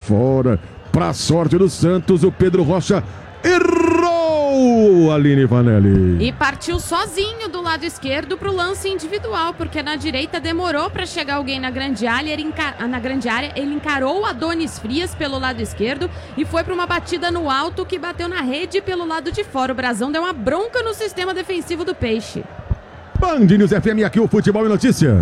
fora. Pra sorte do Santos, o Pedro Rocha errou, Aline Vanelli. E partiu sozinho do lado esquerdo pro lance individual, porque na direita demorou para chegar alguém na grande área. Ele encarou o Adonis Frias pelo lado esquerdo e foi para uma batida no alto que bateu na rede pelo lado de fora. O Brasão deu uma bronca no sistema defensivo do Peixe. Band News FM, aqui o Futebol e Notícia.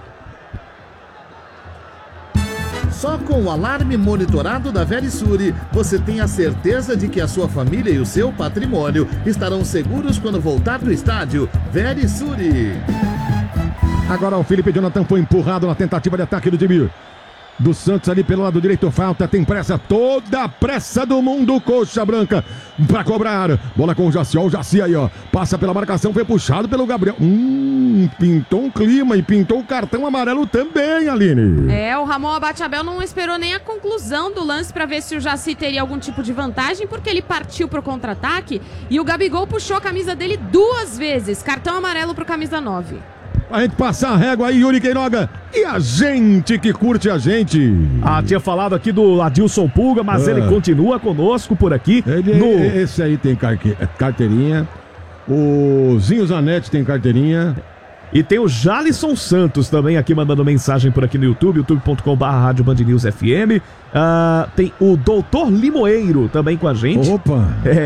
Só com o alarme monitorado da Verisure, você tem a certeza de que a sua família e o seu patrimônio estarão seguros quando voltar do estádio. Verisure. Agora o Felipe Jonathan foi empurrado na tentativa de ataque do time do Santos ali pelo lado direito. Falta, tem pressa, toda a pressa do mundo. Coxa Branca pra cobrar. Bola com o Jaci, ó, o Jaci aí, ó. Passa pela marcação, foi puxado pelo Gabriel. Pintou um clima e pintou o cartão amarelo também, Aline. O Ramon Abate-Abel não esperou nem a conclusão do lance pra ver se o Jaci teria algum tipo de vantagem, porque ele partiu pro contra-ataque e o Gabigol puxou a camisa dele 2 vezes. Cartão amarelo pro camisa 9. A gente passar a régua aí, Yuri Queiroga. E a gente que curte a gente. Tinha falado aqui do Adilson Pulga, mas ele continua conosco por aqui. Esse aí tem carteirinha. O Zinho Zanetti tem carteirinha. E tem o Jalisson Santos também aqui mandando mensagem por aqui no YouTube, youtube.com/Rádio Band News FM. Tem o Doutor Limoeiro também com a gente. Opa!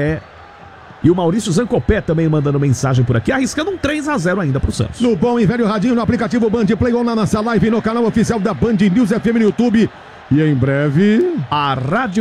E o Maurício Zancopé também mandando mensagem por aqui, arriscando um 3-0 ainda pro Santos. No bom e velho radinho, no aplicativo Band Play ou na nossa live no canal oficial da Band News FM no YouTube. E em breve... A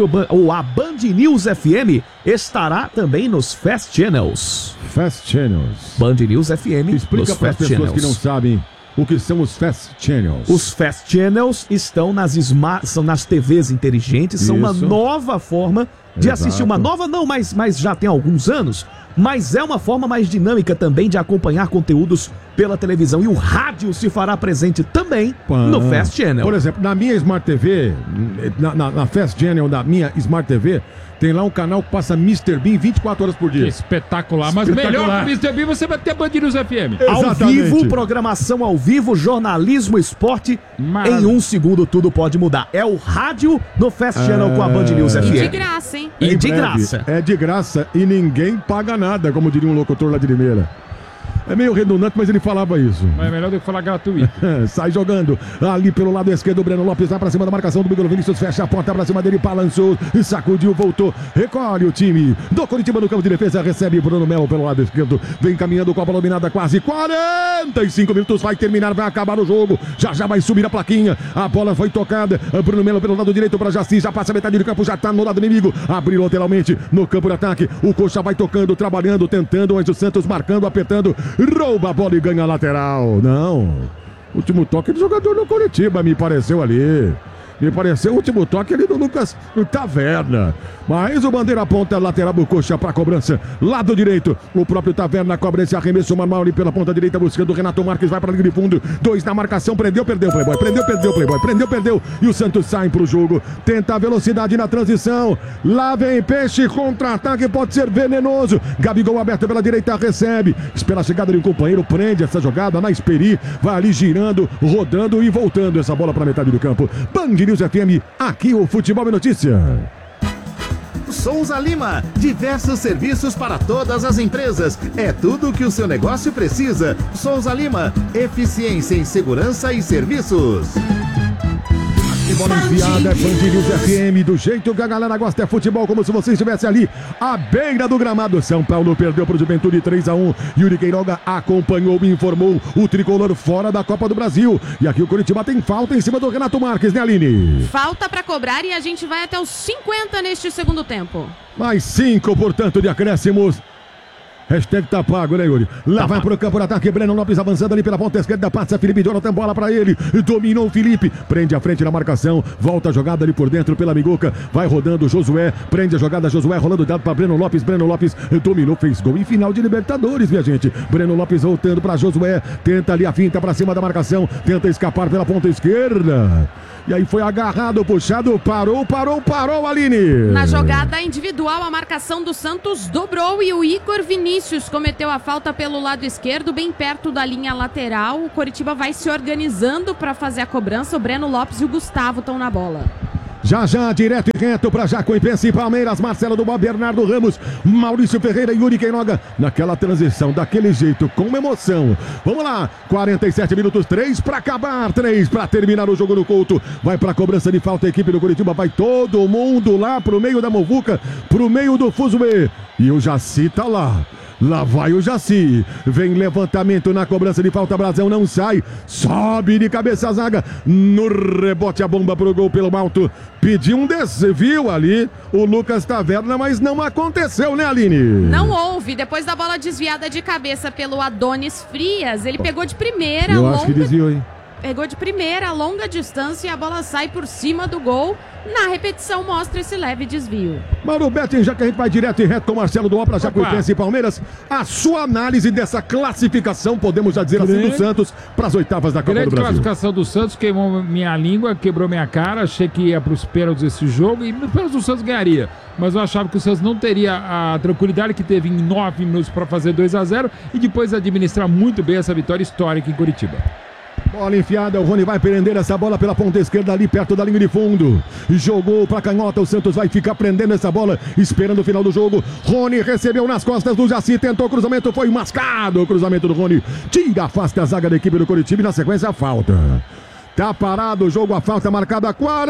Band News FM estará também nos Fast Channels. Fast Channels. Band News FM Explica para as pessoas que não sabem o que são os Fast Channels. Os Fast Channels estão são nas TVs inteligentes, são uma nova forma de assistir, uma nova não, mas já tem alguns anos, mas é uma forma mais dinâmica também de acompanhar conteúdos pela televisão, e o rádio se fará presente também no Fast Channel. Por exemplo, na minha Smart TV, na Fast Channel da minha Smart TV, tem lá um canal que passa Mr. Bean 24 horas por dia. Espetacular, mas melhor que o Mr. Bean você vai ter Band News FM. Ao vivo, programação ao vivo, jornalismo, esporte, em 1 segundo tudo pode mudar. É o rádio no Fast Channel com a Band News FM. De graça, hein? E de graça. É de graça e ninguém paga nada, como diria um locutor lá de Limeira. É meio redundante, mas ele falava isso. Mas é melhor do que falar gratuito. Sai jogando ali pelo lado esquerdo. O Breno Lopes vai pra cima da marcação do Miguel Vinícius. Fecha a porta pra cima dele. Balançou, sacudiu, voltou. Recolhe o time do Coritiba no campo de defesa. Recebe Bruno Melo pelo lado esquerdo. Vem caminhando com a bola dominada. Quase 45 minutos. Vai terminar, vai acabar o jogo. Já vai subir a plaquinha. A bola foi tocada. Bruno Melo pelo lado direito pra Jaci. Já passa a metade do campo. Já tá no lado inimigo. Abriu lateralmente no campo de ataque. O Coxa vai tocando, trabalhando, tentando. Antes o Santos marcando, apertando. Rouba a bola e ganha a lateral. Não. Último toque do jogador do Coritiba, me pareceu ali. Me pareceu o último toque ali do Lucas Taverna. Mas o bandeira aponta lateral do Coxa para cobrança. Lado direito, o próprio Taverna cobra esse arremesso manual ali pela ponta direita, buscando o Renato Marques, vai para a linha de fundo. 2 na marcação, prendeu, perdeu, Playboy. Perdeu. E o Santos sai pro jogo. Tenta a velocidade na transição. Lá vem Peixe, contra-ataque, pode ser venenoso. Gabigol aberto pela direita, recebe. Espera a chegada de um companheiro, prende essa jogada na Esperi. Vai ali girando, rodando e voltando essa bola para metade do campo. Band News FM, aqui o Futebol e Notícia. Souza Lima, diversos serviços para todas as empresas. É tudo o que o seu negócio precisa. Souza Lima, eficiência em segurança e serviços. Que bola enfiada, é Band News FM, do jeito que a galera gosta, é futebol, como se você estivesse ali à beira do gramado. São Paulo perdeu para o Juventude 3-1. Yuri Queiroga acompanhou e informou o tricolor fora da Copa do Brasil. E aqui o Coritiba tem falta em cima do Renato Marques, né, Aline? Falta para cobrar e a gente vai até os 50 neste segundo tempo. Mais 5, portanto, de acréscimos. Hashtag tá pago, né, Yuri? Lá vai pro campo de ataque, Breno Lopes avançando ali pela ponta esquerda, passa Felipe Jonathan, bola pra ele, dominou o Felipe, prende a frente na marcação, volta a jogada ali por dentro pela Miguca, vai rodando Josué, prende a jogada, Josué rolando dado pra Breno Lopes dominou, fez gol em final de Libertadores, minha gente. Breno Lopes voltando pra Josué, tenta ali a finta pra cima da marcação, tenta escapar pela ponta esquerda. E aí foi agarrado, puxado, parou, Aline. Na jogada individual, a marcação do Santos dobrou e o Igor Vinícius cometeu a falta pelo lado esquerdo, bem perto da linha lateral. O Coritiba vai se organizando para fazer a cobrança. O Breno Lopes e o Gustavo estão na bola. Já, direto e reto para Jacuipense e Palmeiras, Marcelo do Bob, Bernardo Ramos, Maurício Ferreira e Yuri Queiroga. Naquela transição, daquele jeito, com emoção. Vamos lá, 47 minutos, 3 para acabar, 3 para terminar o jogo no Couto. Vai para a cobrança de falta a equipe do Curitiba, vai todo mundo lá pro meio da muvuca, pro meio do fuzuê. E o Jaci tá lá. Lá vai o Jaci, vem levantamento na cobrança de falta, Brasão não sai, sobe de cabeça a zaga, no rebote a bomba pro gol pelo alto, pediu um desvio ali, o Lucas Taverna, mas não aconteceu, né, Aline? Não houve, depois da bola desviada de cabeça pelo Adonis Frias, ele pegou de primeira, acho que desviou, hein? Pegou de primeira, a longa distância e a bola sai por cima do gol. Na repetição mostra esse leve desvio. Mauro Betting, já que a gente vai direto e reto com o Marcelo do Opra, Jacuipense e Palmeiras, a sua análise dessa classificação, podemos já dizer assim, do Santos para as oitavas da Copa do Brasil. Classificação do Santos, queimou minha língua, quebrou minha cara, achei que ia para os pênaltis esse jogo e nos pênaltis o Santos ganharia. Mas eu achava que o Santos não teria a tranquilidade que teve em 9 minutos para fazer 2-0 e depois administrar muito bem essa vitória histórica em Curitiba. Bola enfiada, o Rony vai prender essa bola pela ponta esquerda ali perto da linha de fundo. Jogou pra canhota, o Santos vai ficar prendendo essa bola, esperando o final do jogo. Rony recebeu nas costas do Jaci, tentou o cruzamento, foi mascado o cruzamento do Rony. Tira, afasta a zaga da equipe do Curitiba e na sequência a falta. Tá parado o jogo, a falta marcada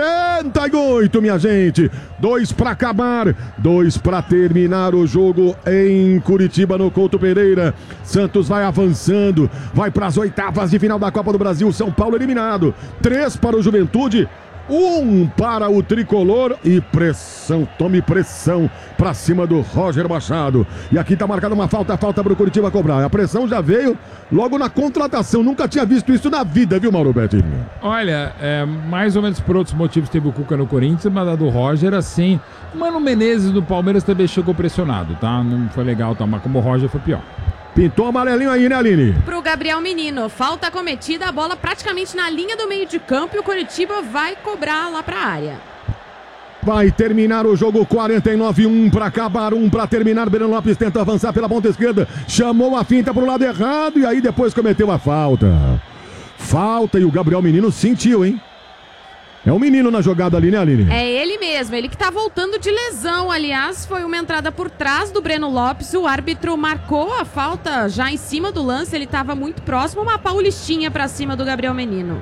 48, minha gente. 2 para acabar, 2 para terminar o jogo em Curitiba, no Couto Pereira. Santos vai avançando, vai para as oitavas de final da Copa do Brasil. São Paulo eliminado. 3 para o Juventude, 1 para o Tricolor e pressão, tome pressão para cima do Roger Machado. E aqui tá marcada uma falta para o Curitiba cobrar. A pressão já veio logo na contratação, nunca tinha visto isso na vida, viu, Mauro Betti? Olha, mais ou menos por outros motivos teve o Cuca no Corinthians, mas a do Roger, assim, o Mano Menezes do Palmeiras também chegou pressionado, tá? Não foi legal, tá? Mas como o Roger foi pior. Pintou amarelinho aí, né, Aline? Pro Gabriel Menino, falta cometida, a bola praticamente na linha do meio de campo e o Curitiba vai cobrar lá pra área. Vai terminar o jogo, 49, 1 para acabar, 1 para terminar. Breno Lopes tenta avançar pela ponta esquerda, chamou a finta pro lado errado e aí depois cometeu a falta. Falta e o Gabriel Menino sentiu, hein? É um menino na jogada ali, né, Aline? É ele mesmo, ele que tá voltando de lesão, aliás, foi uma entrada por trás do Breno Lopes, o árbitro marcou a falta já em cima do lance, ele tava muito próximo, uma paulistinha pra cima do Gabriel Menino.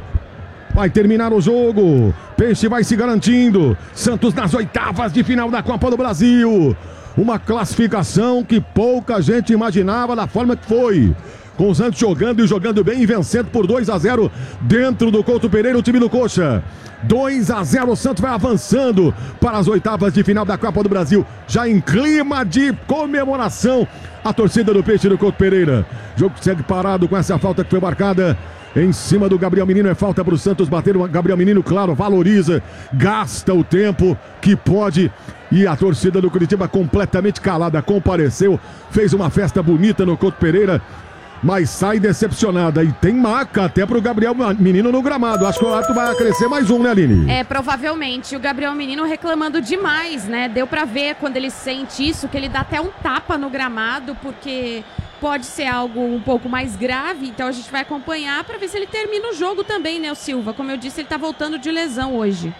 Vai terminar o jogo, Peixe vai se garantindo, Santos nas oitavas de final da Copa do Brasil. Uma classificação que pouca gente imaginava da forma que foi. Com o Santos jogando e jogando bem e vencendo por 2-0 dentro do Couto Pereira, o time do Coxa. 2-0, o Santos vai avançando para as oitavas de final da Copa do Brasil. Já em clima de comemoração, a torcida do Peixe do Couto Pereira. O jogo segue parado com essa falta que foi marcada em cima do Gabriel Menino. É falta para o Santos bater. O Gabriel Menino, claro, valoriza, gasta o tempo que pode. E a torcida do Curitiba completamente calada, compareceu, fez uma festa bonita no Couto Pereira, mas sai decepcionada e tem maca até pro Gabriel Menino no gramado. Acho que o ato vai crescer mais um, né, Aline? Provavelmente. O Gabriel Menino reclamando demais, né? Deu pra ver quando ele sente isso, que ele dá até um tapa no gramado, porque pode ser algo um pouco mais grave. Então a gente vai acompanhar pra ver se ele termina o jogo também, né, o Silva? Como eu disse, ele tá voltando de lesão hoje.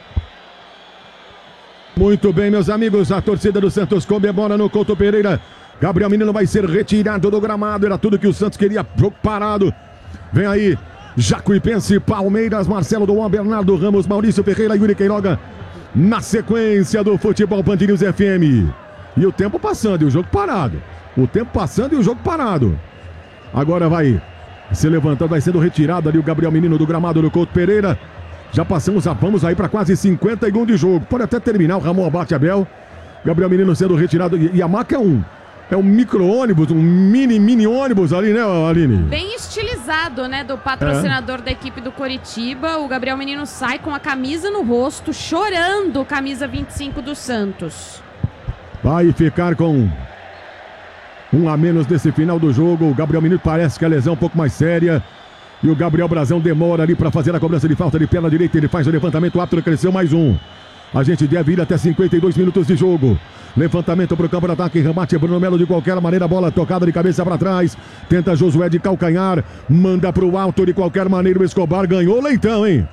Muito bem, meus amigos, a torcida do Santos comemora no Couto Pereira. Gabriel Menino vai ser retirado do gramado, era tudo que o Santos queria, jogo parado. Vem aí, Jacuipense, Palmeiras, Marcelo Doan, Bernardo Ramos, Maurício Ferreira, Yuri Queiroga, na sequência do Futebol Band News FM. E o tempo passando e o jogo parado. O tempo passando e o jogo parado. Agora vai se levantando, vai sendo retirado ali o Gabriel Menino do gramado do Couto Pereira. Já vamos aí para quase 50 segundos de jogo. Pode até terminar o Ramon Abate Abel. Gabriel Menino sendo retirado e a maca é um micro-ônibus, um mini ônibus ali, né, Aline? Bem estilizado, né, do patrocinador da equipe do Coritiba. O Gabriel Menino sai com a camisa no rosto, chorando, camisa 25 do Santos. Vai ficar com um a menos nesse final do jogo. O Gabriel Menino parece que a lesão é um pouco mais séria. E o Gabriel Brazão demora ali para fazer a cobrança de falta de perna direita. Ele faz o levantamento, o árbitro cresceu mais um. A gente deve ir até 52 minutos de jogo. Levantamento para o campo de ataque, remate Bruno Melo de qualquer maneira, bola tocada de cabeça para trás. Tenta Josué de calcanhar, manda para o alto de qualquer maneira, o Escobar ganhou o Leitão, hein?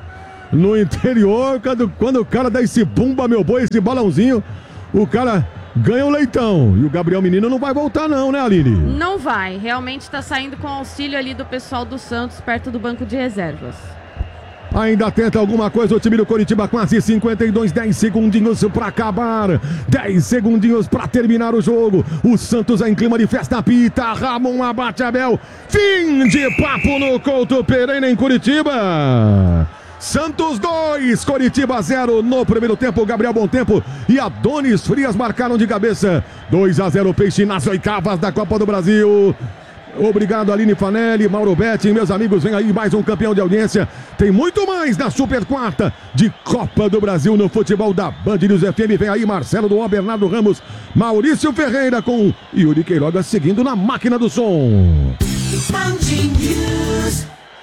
no interior, quando o cara dá esse bumba, meu boi, esse balãozinho, o cara ganha o leitão. E o Gabriel Menino não vai voltar não, né, Aline? Não vai. Realmente tá saindo com auxílio ali do pessoal do Santos, perto do banco de reservas. Ainda tenta alguma coisa o time do Coritiba, quase 52, 10 segundinhos para acabar, 10 segundinhos para terminar o jogo. O Santos em clima de festa, pita, Ramon abate Abel. Fim de papo no Couto Pereira em Curitiba. Santos 2, Coritiba 0 no primeiro tempo. Gabriel Bom Tempo e Adonis Frias marcaram de cabeça. 2-0 Peixe nas oitavas da Copa do Brasil. Obrigado, Aline Fanelli, Mauro Betti, meus amigos, vem aí mais um campeão de audiência. Tem muito mais na Super Quarta de Copa do Brasil no futebol da Band News FM. Vem aí Marcelo Duó, Bernardo Ramos, Maurício Ferreira com Yuri Queiroga seguindo na máquina do som. Band News.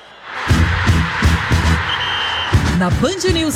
Na Band News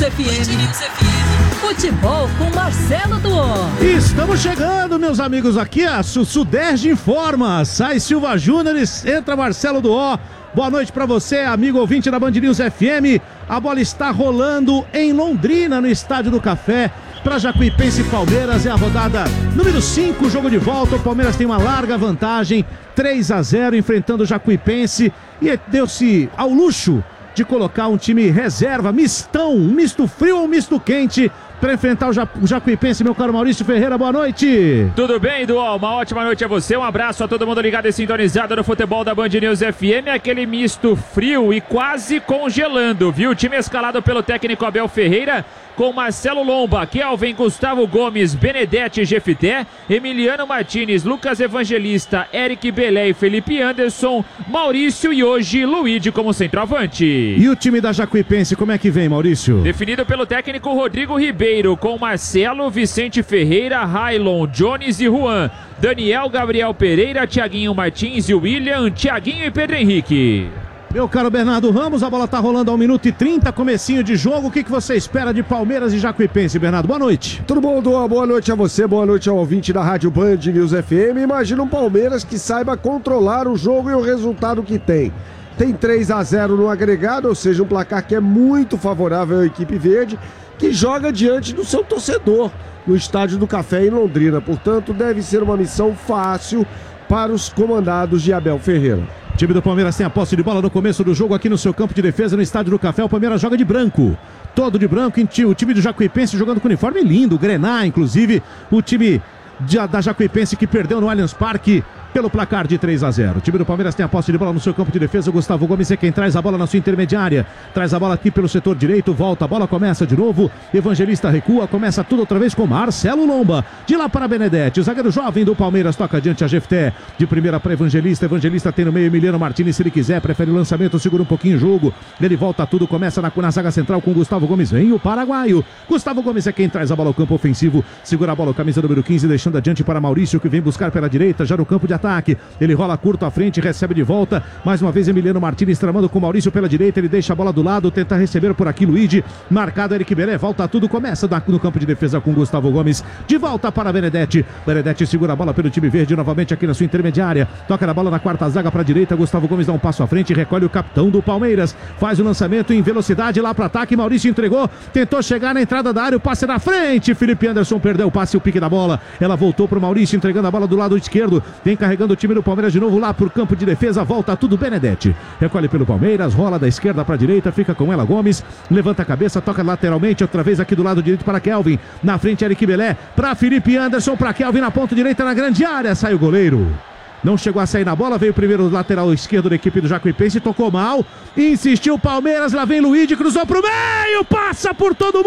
FM. Futebol com Marcelo Duó. Estamos chegando, meus amigos, aqui a Sudeste informa. Sai Silva Júnior, entra Marcelo Duó. Boa noite para você, amigo ouvinte da Band News FM. A bola está rolando em Londrina, no Estádio do Café. Para Jacuipense e Palmeiras, é a rodada número 5, jogo de volta. O Palmeiras tem uma larga vantagem, 3-0, enfrentando o Jacuipense. E deu-se ao luxo de colocar um time reserva, mistão, um misto frio ou um misto quente, para enfrentar o Jacuipense. Meu caro Maurício Ferreira, boa noite. Tudo bem, Duó? Uma ótima noite a você, um abraço a todo mundo ligado e sintonizado no futebol da Band News FM. Aquele misto frio e quase congelando, viu? O time escalado pelo técnico Abel Ferreira, com Marcelo Lomba, Kelvin, Gustavo Gomes, Benedetti, Jefité, Emiliano Martins, Lucas Evangelista, Eric Belé e Felipe Anderson, Maurício e hoje Luigi como centroavante. E o time da Jacuipense, como é que vem, Maurício? Definido pelo técnico Rodrigo Ribeiro, com Marcelo, Vicente Ferreira, Railon, Jones e Juan, Daniel, Gabriel Pereira, Thiaguinho Martins e William, Thiaguinho e Pedro Henrique. Meu caro Bernardo Ramos, a bola tá rolando ao 1 minuto e 30, comecinho de jogo. O que você espera de Palmeiras e Jacuipense, Bernardo? Boa noite. Tudo bom, Duó? Boa noite a você, boa noite ao ouvinte da Rádio Band News FM. Imagina um Palmeiras que saiba controlar o jogo e o resultado que tem. Tem 3-0 no agregado, ou seja, um placar que é muito favorável à equipe verde, que joga diante do seu torcedor no Estádio do Café em Londrina. Portanto, deve ser uma missão fácil para os comandados de Abel Ferreira. O time do Palmeiras tem a posse de bola no começo do jogo aqui no seu campo de defesa no Estádio do Café. O Palmeiras joga de branco, todo de branco. O time do Jacuipense jogando com uniforme lindo, Grená, inclusive o time da Jacuipense que perdeu no Allianz Parque pelo placar de 3-0. O time do Palmeiras tem a posse de bola no seu campo de defesa. O Gustavo Gomes é quem traz a bola na sua intermediária. Traz a bola aqui pelo setor direito. Volta, a bola começa de novo. Evangelista recua. Começa tudo outra vez com Marcelo Lomba. De lá para Benedetti. O zagueiro jovem do Palmeiras toca adiante a Jefté. De primeira para Evangelista. Evangelista tem no meio Emiliano Martins. Se ele quiser, prefere o lançamento. Segura um pouquinho o jogo. Ele volta tudo. Começa na zaga central com o Gustavo Gomes. Vem o paraguaio. Gustavo Gomes é quem traz a bola ao campo ofensivo. Segura a bola, camisa número 15. Deixando adiante para Maurício, que vem buscar pela direita. Já no campo de ataque, ele rola curto à frente, recebe de volta, mais uma vez Emiliano Martins tramando com Maurício pela direita, ele deixa a bola do lado, tenta receber por aqui Luigi, marcado Eric Belé, volta tudo, começa no campo de defesa com Gustavo Gomes, de volta para Benedetti, Benedetti segura a bola pelo time verde, novamente aqui na sua intermediária, toca na bola na quarta zaga para a direita, Gustavo Gomes dá um passo à frente, recolhe o capitão do Palmeiras, faz o lançamento em velocidade lá para ataque, Maurício entregou, tentou chegar na entrada da área, o passe na frente, Felipe Anderson perdeu o passe, o pique da bola, ela voltou para o Maurício, entregando a bola do lado esquerdo, vem carregando o time do Palmeiras de novo lá por campo de defesa, volta tudo Benedetti, recolhe pelo Palmeiras, rola da esquerda para a direita, fica com ela Gomes, levanta a cabeça, toca lateralmente, outra vez aqui do lado direito para Kelvin, na frente Eric Belé, para Felipe Anderson, para Kelvin na ponta direita na grande área, sai o goleiro. Não chegou a sair na bola, veio primeiro o lateral esquerdo da equipe do Jacuipense, tocou mal, insistiu o Palmeiras, lá vem Luigi, cruzou pro meio, passa por todo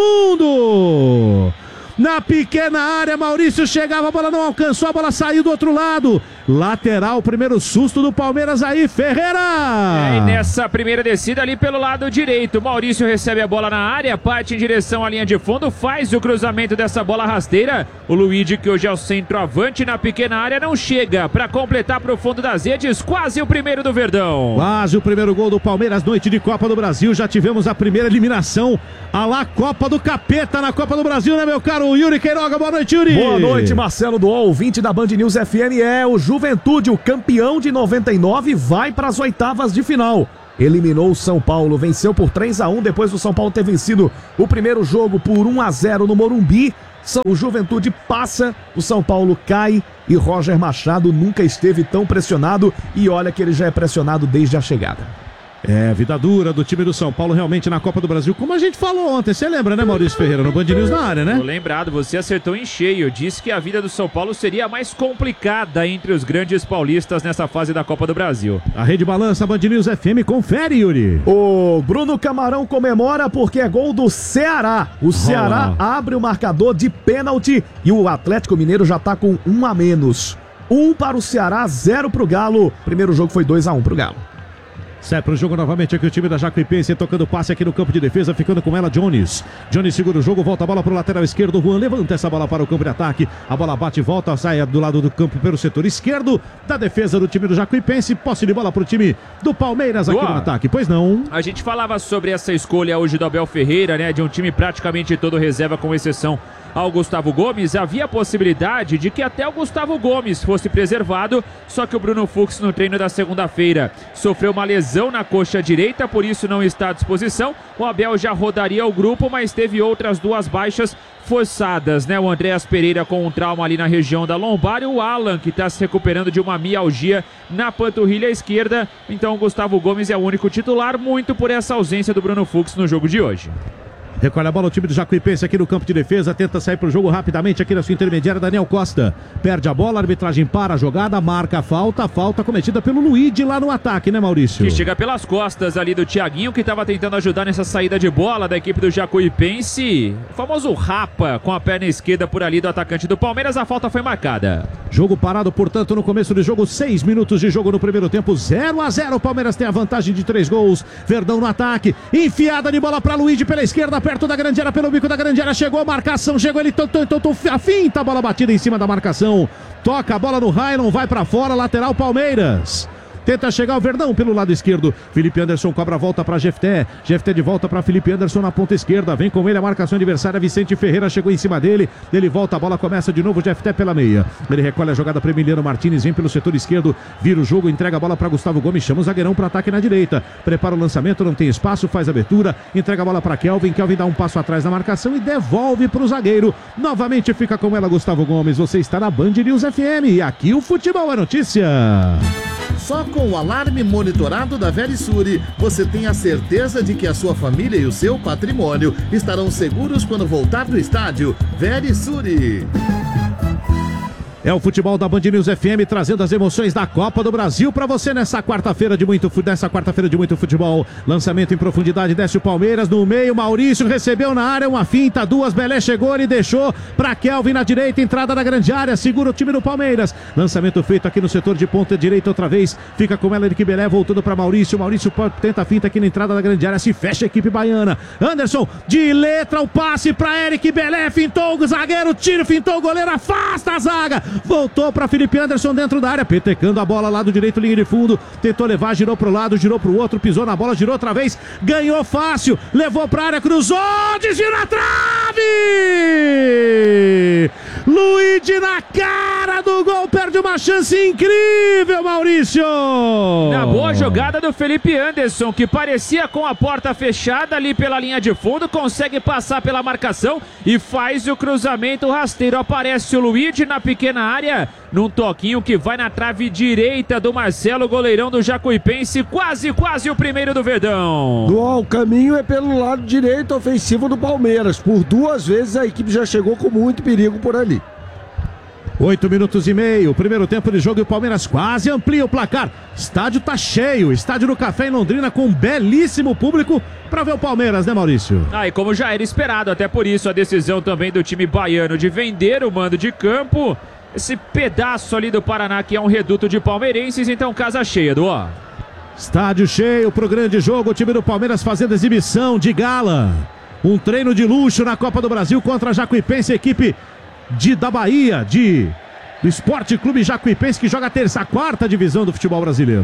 mundo! Na pequena área, Maurício chegava, a bola não alcançou, a bola saiu do outro lado. Lateral, primeiro susto do Palmeiras aí, Ferreira! E nessa primeira descida ali pelo lado direito, Maurício recebe a bola na área, parte em direção à linha de fundo, faz o cruzamento dessa bola rasteira. O Luigi, que hoje é o centroavante na pequena área, não chega para completar para o fundo das redes, quase o primeiro do Verdão. Quase o primeiro gol do Palmeiras, noite de Copa do Brasil, já tivemos a primeira eliminação, a lá Copa do Capeta na Copa do Brasil, né, meu caro Yuri Queiroga? Boa noite, Yuri! Boa noite, Marcelo Duó, ouvinte da Band News FM, o Juventude, o campeão de 99, vai para as oitavas de final. eliminou o São Paulo, venceu por 3-1, depois do São Paulo ter vencido o primeiro jogo por 1-0 no Morumbi. O Juventude passa, o São Paulo cai e Roger Machado nunca esteve tão pressionado e olha que ele já é pressionado desde a chegada. Vida dura do time do São Paulo realmente na Copa do Brasil, como a gente falou ontem, você lembra, né, Maurício Ferreira, no Band News na área, né? Tô lembrado, você acertou em cheio, disse que a vida do São Paulo seria a mais complicada entre os grandes paulistas nessa fase da Copa do Brasil. A Rede Balança, Band News FM, confere, Yuri. O Bruno Camarão comemora porque é gol do Ceará. O Ceará abre o marcador de pênalti e o Atlético Mineiro já tá com 1 a menos. 1 para o Ceará, 0 pro Galo. Primeiro jogo foi 2-1 pro Galo. Sai pro jogo novamente aqui o time da Jacuipense, tocando passe aqui no campo de defesa, ficando com ela Jones. Jones segura o jogo, volta a bola pro lateral esquerdo, Juan levanta essa bola para o campo de ataque, a bola bate e volta, sai do lado do campo pelo setor esquerdo da defesa do time do Jacuipense, posse de bola pro time do Palmeiras aqui no ataque, pois não? A gente falava sobre essa escolha hoje do Abel Ferreira, né, de um time praticamente todo reserva, com exceção ao Gustavo Gomes. Havia a possibilidade de que até o Gustavo Gomes fosse preservado, só que o Bruno Fux no treino da segunda-feira sofreu uma lesão na coxa direita, por isso não está à disposição. O Abel já rodaria o grupo, mas teve outras 2 baixas forçadas, né? O Andréas Pereira com um trauma ali na região da lombar e o Alan, que está se recuperando de uma mialgia na panturrilha esquerda. Então o Gustavo Gomes é o único titular, muito por essa ausência do Bruno Fux no jogo de hoje. Recolhe a bola o time do Jacuipense aqui no campo de defesa, tenta sair pro jogo rapidamente aqui na sua intermediária, Daniel Costa. Perde a bola, a arbitragem para a jogada, marca a falta cometida pelo Luigi lá no ataque, né, Maurício? Que chega pelas costas ali do Thiaguinho, que estava tentando ajudar nessa saída de bola da equipe do Jacuipense. O famoso rapa com a perna esquerda por ali do atacante do Palmeiras, a falta foi marcada. Jogo parado, portanto, no começo do jogo, 6 minutos de jogo no primeiro tempo, 0-0, o Palmeiras tem a vantagem de 3 gols, Verdão no ataque, enfiada de bola para Luigi pela esquerda, perto da grande área, pelo bico da grande área, chegou a marcação, chegou ele, a finta, a bola batida em cima da marcação, toca a bola no raio, não vai para fora, lateral Palmeiras. Tenta chegar o Verdão pelo lado esquerdo. Felipe Anderson cobra a volta para Jefté. Jefté de volta para Felipe Anderson na ponta esquerda. Vem com ele a marcação adversária. Vicente Ferreira chegou em cima dele. Ele volta, a bola começa de novo. Jefté pela meia. Ele recolhe a jogada para Emiliano Martins. Vem pelo setor esquerdo. Vira o jogo, entrega a bola para Gustavo Gomes. Chama o zagueirão para ataque na direita. Prepara o lançamento, não tem espaço. Faz a abertura. Entrega a bola para Kelvin. Kelvin dá um passo atrás na marcação e devolve para o zagueiro. Novamente fica com ela Gustavo Gomes. Você está na Band News FM. E aqui o futebol é notícia. Só com o alarme monitorado da Verisure, você tem a certeza de que a sua família e o seu patrimônio estarão seguros quando voltar do estádio. Verisure. É o futebol da Band News FM trazendo as emoções da Copa do Brasil para você nessa quarta-feira de muito futebol. Lançamento em profundidade, desce o Palmeiras no meio, Maurício recebeu na área uma finta, 2, Belé chegou e deixou para Kelvin na direita, entrada da grande área, segura o time do Palmeiras. Lançamento feito aqui no setor de ponta direita outra vez, fica com ela Eric Belé voltando para Maurício. Maurício tenta a finta aqui na entrada da grande área, se fecha a equipe baiana. Anderson de letra, o passe para Eric Belé, fintou o zagueiro, tiro, fintou o goleiro, afasta a zaga. Voltou para Felipe Anderson dentro da área, petecando a bola lá do direito, linha de fundo, tentou levar, girou pro lado, girou pro outro, pisou na bola, girou outra vez, ganhou fácil, levou pra área, cruzou, desvio na trave! Luigi na cara do gol, perde uma chance incrível, Maurício! Na boa jogada do Felipe Anderson, que parecia com a porta fechada ali pela linha de fundo, consegue passar pela marcação e faz o cruzamento rasteiro. Aparece o Luigi na pequena área, num toquinho que vai na trave direita do Marcelo, goleirão do Jacuipense, quase o primeiro do Verdão. O caminho é pelo lado direito ofensivo do Palmeiras. Por 2 vezes a equipe já chegou com muito perigo por ali. 8 minutos e meio, primeiro tempo de jogo e o Palmeiras quase amplia o placar. Estádio tá cheio, estádio do Café em Londrina com um belíssimo público para ver o Palmeiras, né, Maurício? E como já era esperado, até por isso a decisão também do time baiano de vender o mando de campo. Esse pedaço ali do Paraná que é um reduto de palmeirenses, então casa cheia, Duó. Estádio cheio pro grande jogo, o time do Palmeiras fazendo exibição de gala. Um treino de luxo na Copa do Brasil contra a Jacuipense, equipe da Bahia, do Esporte Clube Jacuipense, que joga a 4ª divisão do futebol brasileiro.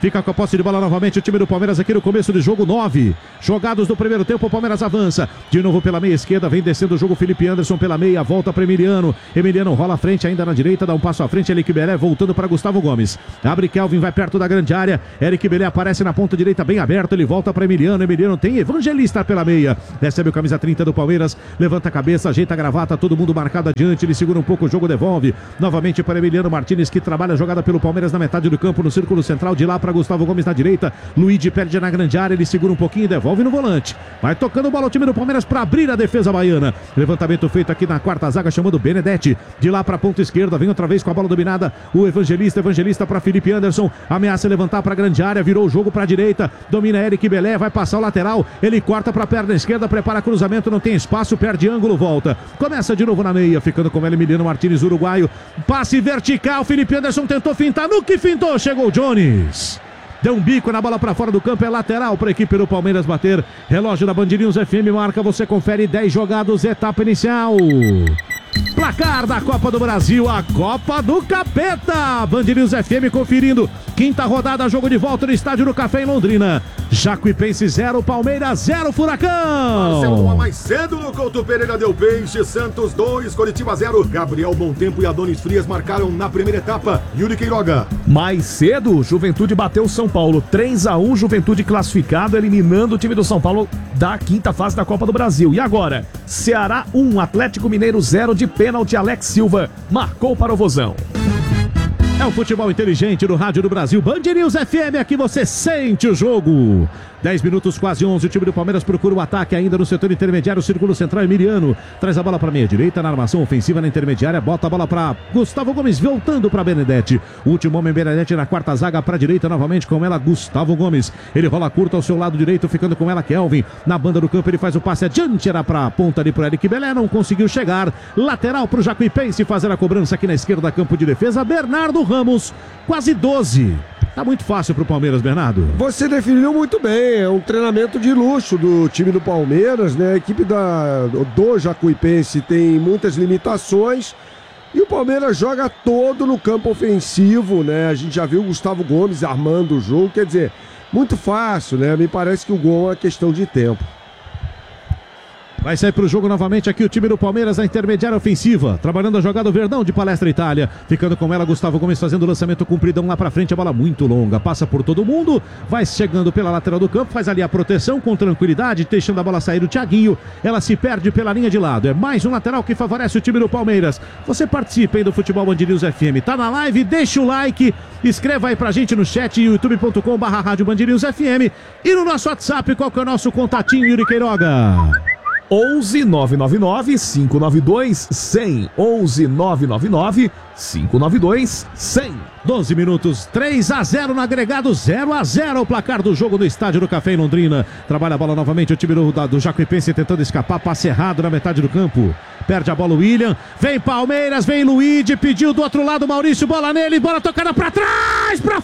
Fica com a posse de bola novamente o time do Palmeiras aqui no começo de jogo. 9 jogados do primeiro tempo. O Palmeiras avança de novo pela meia esquerda. Vem descendo o jogo Felipe Anderson pela meia. Volta para Emiliano. Emiliano rola à frente ainda na direita. Dá um passo à frente. Eric Belé voltando para Gustavo Gomes. Abre Kelvin, vai perto da grande área. Eric Belé aparece na ponta direita bem aberto. Ele volta para Emiliano. Emiliano tem Evangelista pela meia. Recebe o camisa 30 do Palmeiras. Levanta a cabeça, ajeita a gravata. Todo mundo marcado adiante. Ele segura um pouco o jogo, devolve novamente para Emiliano Martins, que trabalha a jogada pelo Palmeiras na metade do campo, no círculo central. De lá para Gustavo Gomes na direita. Luigi perde na grande área. Ele segura um pouquinho e devolve no volante. Vai tocando bola o time do Palmeiras para abrir a defesa baiana. Levantamento feito aqui na quarta zaga, chamando Benedetti. De lá para a ponta esquerda, vem outra vez com a bola dominada o Evangelista para Felipe Anderson. Ameaça levantar para a grande área, virou o jogo para a direita. Domina Eric Belé, vai passar o lateral. Ele corta para a perna esquerda, prepara cruzamento, não tem espaço, perde ângulo, volta. Começa de novo na meia, ficando com ele Emiliano Martins, uruguaio. Passe vertical, Felipe Anderson tentou fintar, no que fintou, chegou o Jones. Deu um bico na bola para fora do campo, é lateral para a equipe do Palmeiras bater. Relógio da Band News FM marca, você confere 10 jogados, etapa inicial. Placar da Copa do Brasil, a Copa do Capeta. Band News FM conferindo. Quinta rodada, jogo de volta no Estádio do Café em Londrina. Jacuipense 0, Palmeiras 0, Furacão. Marcelo mais cedo no Couto Pereira deu peixe. Santos 2, Coritiba 0. Gabriel Bontempo e Adonis Frias marcaram na primeira etapa. Yuri Queiroga. Mais cedo, Juventude bateu o São Paulo 3-1, Juventude classificado, eliminando o time do São Paulo da quinta fase da Copa do Brasil. E agora, Ceará 1, Atlético Mineiro 0, de pênalti, Alex Silva marcou para o Vozão. É o futebol inteligente do Rádio do Brasil. Band News FM, aqui você sente o jogo. 10 minutos, quase 11. O time do Palmeiras procura o ataque ainda no setor intermediário. Círculo central, Emiliano traz a bola para meia direita na armação ofensiva na intermediária. Bota a bola para Gustavo Gomes, voltando para Benedetti. Último homem, Benedetti na quarta zaga para a direita. Novamente com ela, Gustavo Gomes. Ele rola curto ao seu lado direito, ficando com ela, Kelvin. Na banda do campo, ele faz o passe adiante. Era para a ponta ali para Eric Belé. Não conseguiu chegar. Lateral para o Jacuipense fazer a cobrança aqui na esquerda, campo de defesa. Bernardo Ramos, quase 12. Tá muito fácil pro Palmeiras, Bernardo. Você definiu muito bem, é um treinamento de luxo do time do Palmeiras, né? A equipe do Jacuipense tem muitas limitações e o Palmeiras joga todo no campo ofensivo, né? A gente já viu o Gustavo Gomes armando o jogo, quer dizer, muito fácil, né? Me parece que o gol é uma questão de tempo. Vai sair para o jogo novamente aqui o time do Palmeiras, a intermediária ofensiva, trabalhando a jogada Verdão de Palestra Itália, ficando com ela Gustavo Gomes fazendo o lançamento compridão lá para frente, a bola muito longa, passa por todo mundo, vai chegando pela lateral do campo, faz ali a proteção com tranquilidade, deixando a bola sair do Thiaguinho, ela se perde pela linha de lado, é mais um lateral que favorece o time do Palmeiras. Você participa aí do Futebol Band News FM, tá na live, deixa o like, escreva aí pra gente no chat, youtube.com/Rádio Band News FM e no nosso WhatsApp, qual que é o nosso contatinho, Yuri Queiroga? 11 999 592 100. 11 999 592 100. 12 minutos, 3-0 no agregado, 0-0 o placar do jogo no Estádio do Café em Londrina. Trabalha a bola novamente o time do Jacuipense tentando escapar, passe errado na metade do campo. Perde a bola o William, vem Palmeiras, vem Luigi, pediu do outro lado Maurício, bola nele, bola tocada pra trás, pra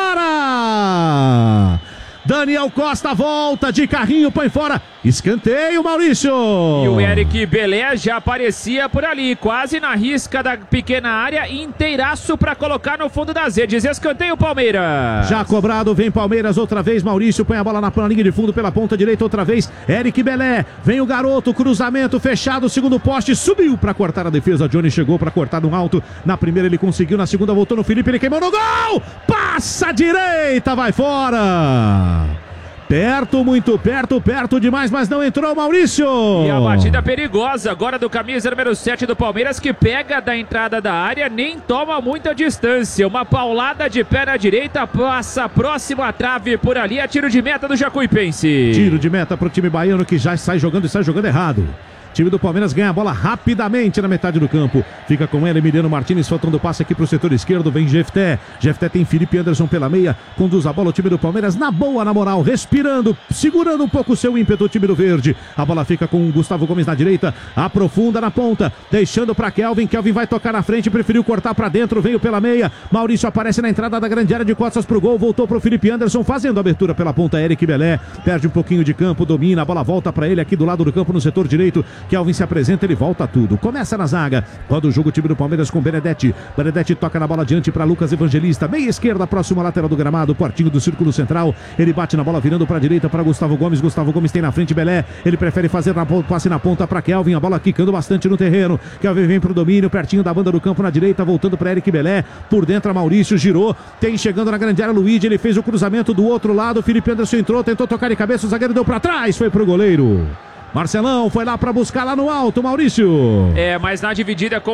fora! Daniel Costa volta de carrinho, põe fora. Escanteio, Maurício. E o Eric Belé já aparecia por ali, quase na risca da pequena área, inteiraço para colocar no fundo das redes. Escanteio, Palmeiras. Já cobrado, vem Palmeiras outra vez. Maurício põe a bola na linha de fundo pela ponta direita outra vez. Eric Belé, vem o garoto, cruzamento fechado, segundo poste, subiu para cortar a defesa. Johnny chegou para cortar no alto. Na primeira ele conseguiu, na segunda voltou no Felipe, ele queimou no gol. Passa a direita, vai fora. Perto, muito perto, perto demais, mas não entrou, Maurício. E a batida perigosa agora do camisa número 7 do Palmeiras, que pega da entrada da área, nem toma muita distância. Uma paulada de pé na direita, passa próximo à trave por ali, é tiro de meta do Jacuipense. Tiro de meta para o time baiano que já sai jogando e sai jogando errado. O time do Palmeiras ganha a bola rapidamente na metade do campo. Fica com ela, Emiliano Martins, faltando passe aqui para o setor esquerdo. Vem Jefté. Jefté tem Felipe Anderson pela meia. Conduz a bola o time do Palmeiras na boa, na moral. Respirando, segurando um pouco o seu ímpeto o time do verde. A bola fica com o Gustavo Gomes na direita. Aprofunda na ponta. Deixando para Kelvin. Kelvin vai tocar na frente. Preferiu cortar para dentro. Veio pela meia. Maurício aparece na entrada da grande área de costas para o gol. Voltou para o Felipe Anderson. Fazendo a abertura pela ponta. Eric Belé. Perde um pouquinho de campo. Domina. A bola volta para ele aqui do lado do campo no setor direito. Kelvin se apresenta, ele volta tudo. Começa na zaga. Roda o jogo o time do Palmeiras com Benedetti. Benedetti toca na bola adiante para Lucas Evangelista. Meia esquerda, próxima lateral do gramado, portinho do círculo central. Ele bate na bola virando para a direita para Gustavo Gomes. Gustavo Gomes tem na frente Belé. Ele prefere fazer passe na ponta para Kelvin. A bola quicando bastante no terreno. Kelvin vem pro domínio, pertinho da banda do campo na direita, voltando para Eric Belé. Por dentro a Maurício girou. Tem chegando na grande área Luigi. Ele fez o cruzamento do outro lado. Felipe Anderson entrou, tentou tocar de cabeça. O zagueiro deu para trás. Foi pro goleiro. Marcelão foi lá para buscar lá no alto, Maurício. Mas na dividida com